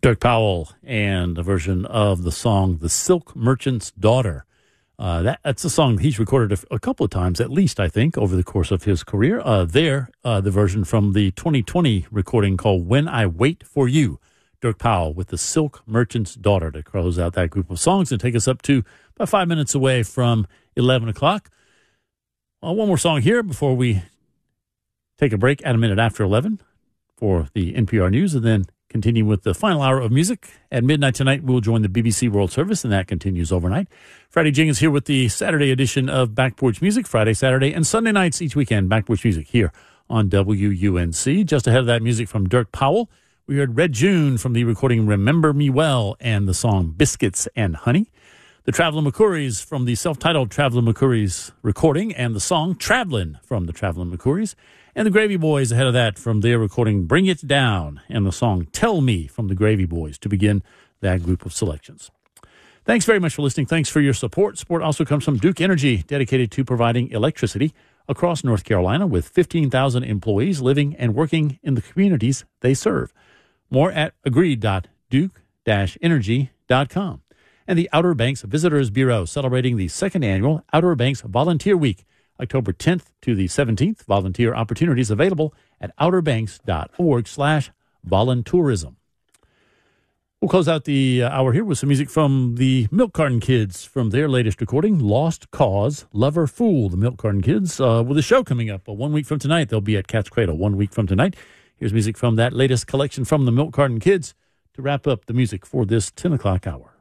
Dirk Powell and a version of the song The Silk Merchant's Daughter. That's a song he's recorded a couple of times, at least, I think, over the course of his career. The version from the 2020 recording called When I Wait for You. Dirk Powell with The Silk Merchant's Daughter to close out that group of songs and take us up to about 5 minutes away from 11 o'clock. One more song here before we take a break at a minute after 11 for the NPR News, and then continue with the final hour of music. At midnight tonight, we'll join the BBC World Service, and that continues overnight. Friday Jenkins here with the Saturday edition of Back Porch Music, Friday, Saturday, and Sunday nights each weekend, Back Porch Music here on WUNC. Just ahead of that music from Dirk Powell, we heard Red June from the recording Remember Me Well and the song Biscuits and Honey. The Traveling McCourys from the self-titled Traveling McCourys recording and the song Travelin' from the Traveling McCourys. And the Gravy Boys ahead of that from their recording Bring It Down and the song Tell Me from the Gravy Boys to begin that group of selections. Thanks very much for listening. Thanks for your support. Support also comes from Duke Energy, dedicated to providing electricity across North Carolina with 15,000 employees living and working in the communities they serve. More at agreed.duke-energy.com. And the Outer Banks Visitors Bureau celebrating the second annual Outer Banks Volunteer Week, October 10th to the 17th. Volunteer opportunities available at outerbanks.org/voluntourism. We'll close out the hour here with some music from the Milk Carton Kids from their latest recording, Lost Cause, Lover Fool. The Milk Carton Kids with a show coming up 1 week from tonight. They'll be at Cat's Cradle 1 week from tonight. Here's music from that latest collection from the Milk Carton Kids to wrap up the music for this 10 o'clock hour.